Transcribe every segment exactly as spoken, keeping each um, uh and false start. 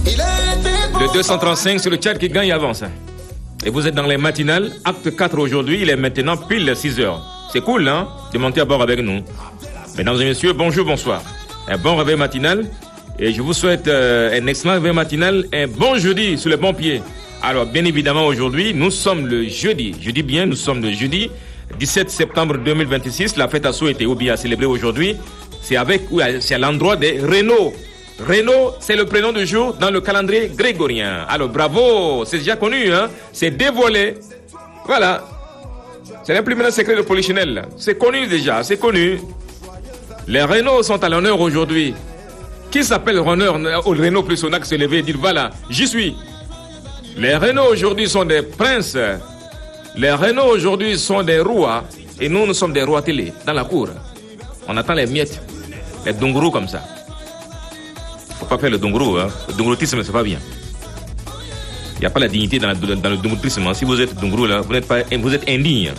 Le deux cent trente-cinq, c'est le Tchad qui gagne et avance. Et vous êtes dans les matinales, acte quatre aujourd'hui, il est maintenant pile six heures. C'est cool, hein, de monter à bord avec nous. Mesdames et messieurs, bonjour, bonsoir. Un bon réveil matinal. Et je vous souhaite euh, un excellent réveil matinal, un bon jeudi sur le bon pied. Alors, bien évidemment, aujourd'hui, nous sommes le jeudi. Je dis bien, nous sommes le jeudi dix-sept septembre deux mille vingt-six. La fête à Soweto ou bien à célébrer aujourd'hui. C'est avec, c'est à l'endroit des Renault. Renault, c'est le prénom du jour dans le calendrier grégorien. Alors, bravo, c'est déjà connu, hein. C'est dévoilé. Voilà. C'est un plus grand secret de Polichinelle. C'est connu déjà, c'est connu. Les Renault sont à l'honneur aujourd'hui. Qui s'appelle Renault au Renault plus on a que se lever et dire voilà, j'y suis. Les Renault aujourd'hui sont des princes. Les Renault aujourd'hui sont des rois. Et nous, nous sommes des rois télé dans la cour. On attend les miettes, les dongourous comme ça. Faut pas faire le dongourou, hein. Le dongoroutisme, c'est pas bien. Il n'y a pas la dignité dans, la, dans le dongoroutisme. Si vous êtes dongourou là, vous n'êtes pas, vous êtes indigne.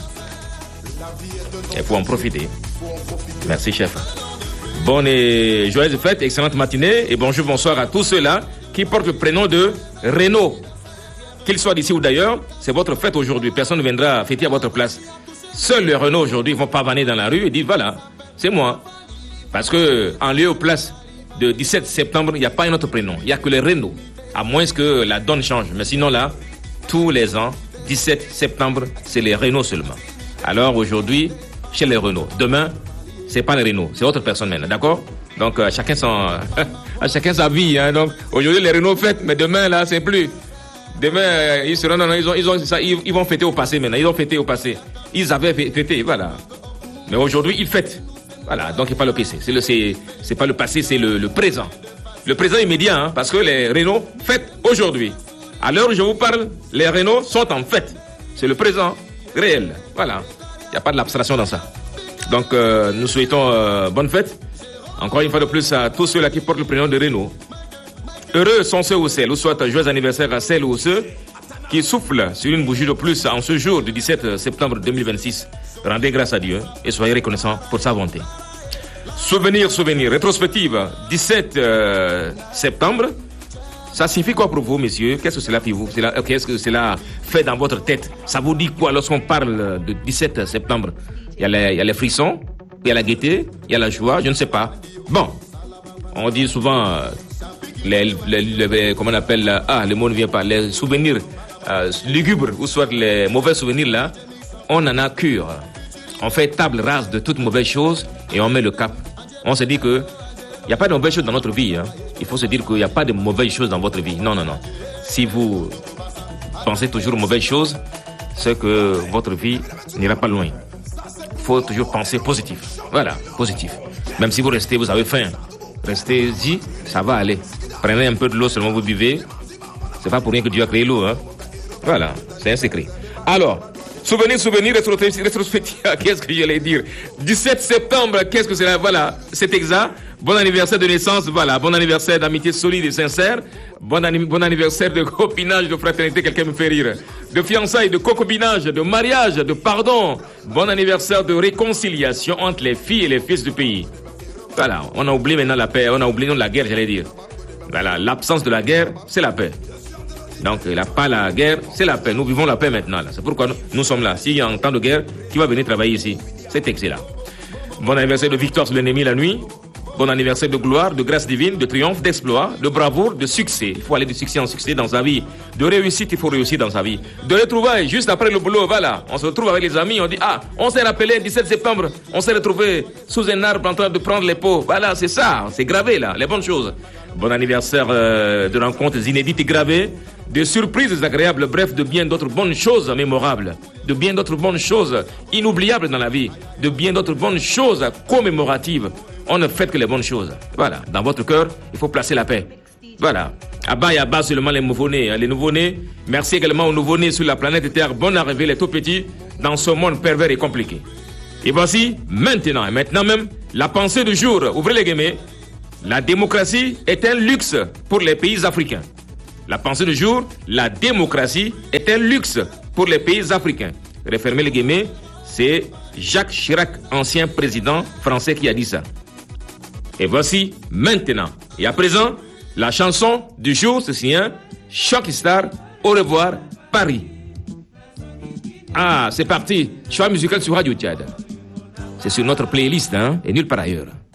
Il faut en profiter. Merci, chef. Bonne et joyeuse fête, excellente matinée et bonjour, bonsoir à tous ceux-là qui portent le prénom de Renault. Qu'ils soient d'ici ou d'ailleurs, c'est votre fête aujourd'hui. Personne ne viendra fêter à votre place. Seuls les Renault aujourd'hui vont pavaner dans la rue et dire voilà, c'est moi. Parce que en lieu ou place de dix-sept septembre, il n'y a pas un autre prénom. Il n'y a que les Renault. À moins que la donne change. Mais sinon là, tous les ans, dix-sept septembre, c'est les Renault seulement. Alors aujourd'hui, chez les Renault. Demain, c'est pas les Renault, c'est autre personne maintenant, d'accord? Donc euh, chacun son, à chacun sa vie, hein. Donc aujourd'hui les Renault fêtent, mais demain là c'est plus. Demain euh, ils seront, non, non, ils ont, ils ont, ça, ils, ils vont fêter au passé maintenant. Ils ont fêté au passé. Ils avaient fêté, voilà. Mais aujourd'hui ils fêtent, voilà. Donc il n'y a pas le P C, c'est le, c'est, c'est pas le passé, c'est le, le présent, le présent immédiat, hein, parce que les Renault fêtent aujourd'hui. À l'heure où je vous parle, les Renault sont en fête. C'est le présent réel, voilà. Il n'y a pas de l'abstraction dans ça. Donc, euh, nous souhaitons euh, bonne fête. Encore une fois de plus à tous ceux-là qui portent le prénom de Renault. Heureux sont ceux ou celles, ou soit joyeux anniversaire à celles ou ceux qui soufflent sur une bougie de plus en ce jour du dix-sept septembre deux mille vingt-six. Rendez grâce à Dieu et soyez reconnaissants pour sa bonté. Souvenir, souvenir, rétrospective, dix-sept septembre. Ça signifie quoi pour vous, messieurs? Qu'est-ce que cela fait vous? Qu'est-ce que cela fait dans votre tête? Ça vous dit quoi lorsqu'on parle de dix-sept septembre? Il y a les, il y a les frissons, il y a la gaieté, il y a la joie, je ne sais pas. Bon, on dit souvent, euh, les, les, les, comment on appelle, ah, le mot ne vient pas, les souvenirs euh, lugubres, ou soit les mauvais souvenirs là, on en a cure. On fait table rase de toutes mauvaises choses et on met le cap. On se dit que il n'y a pas de mauvaises choses dans notre vie. Hein. Il faut se dire qu'il n'y a pas de mauvaises choses dans votre vie. Non, non, non. Si vous pensez toujours aux mauvaises choses, c'est que votre vie n'ira pas loin. Il faut toujours penser positif. Voilà, positif. Même si vous restez, vous avez faim. Restez-y, ça va aller. Prenez un peu de l'eau, seulement vous buvez. C'est pas pour rien que Dieu a créé l'eau. Hein. Voilà, c'est un secret. Alors, souvenir, souvenir, rétrospective, qu'est-ce que j'allais dire? dix-sept septembre, qu'est-ce que c'est là? Voilà, c'est exact. Bon anniversaire de naissance, voilà. Bon anniversaire d'amitié solide et sincère. Bon, anni- bon anniversaire de copinage, de fraternité, quelqu'un me fait rire. De fiançailles, de concubinage, de mariage, de pardon. Bon anniversaire de réconciliation entre les filles et les fils du pays. Voilà, on a oublié maintenant la paix, on a oublié non, la guerre, j'allais dire. Voilà, l'absence de la guerre, c'est la paix. Donc, la, pas la guerre, c'est la paix. Nous vivons la paix maintenant. Là. C'est pourquoi nous, nous sommes là. S'il y a un temps de guerre, qui va venir travailler ici? C'est excellent. Bon anniversaire de victoire sur l'ennemi la nuit. Bon anniversaire de gloire, de grâce divine, de triomphe, d'exploit, de bravoure, de succès. Il faut aller de succès en succès dans sa vie. De réussite, il faut réussir dans sa vie. De retrouvailles, juste après le boulot, voilà. On se retrouve avec les amis, on dit, ah, on s'est rappelé dix-sept septembre, on s'est retrouvé sous un arbre en train de prendre les pots. Voilà, c'est ça, c'est gravé là, les bonnes choses. Bon anniversaire euh, de rencontres inédites et gravées, de surprises agréables, bref, de bien d'autres bonnes choses mémorables, de bien d'autres bonnes choses inoubliables dans la vie, de bien d'autres bonnes choses commémoratives. On ne fait que les bonnes choses. Voilà, dans votre cœur, il faut placer la paix. Voilà, à bas et à bas seulement les nouveau-nés. Les nouveau-nés, merci également aux nouveau-nés sur la planète Terre. Bonne arrivée les tout petits dans ce monde pervers et compliqué. Et voici, maintenant, et maintenant même, la pensée du jour. Ouvrez les guillemets. La démocratie est un luxe pour les pays africains. La pensée du jour, la démocratie est un luxe pour les pays africains. Refermez les guillemets, c'est Jacques Chirac, ancien président français, qui a dit ça. Et voici maintenant, et à présent, La chanson du jour, c'est un Choc Star, au revoir, Paris. Ah, c'est parti. Choix musical sur Radio Tchad. C'est sur notre playlist, hein, et nulle part ailleurs.